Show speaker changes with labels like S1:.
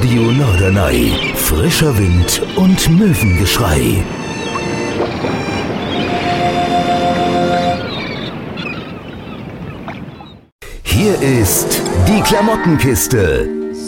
S1: Radio Norderney. Frischer Wind und Möwengeschrei. Hier ist die Klamottenkiste.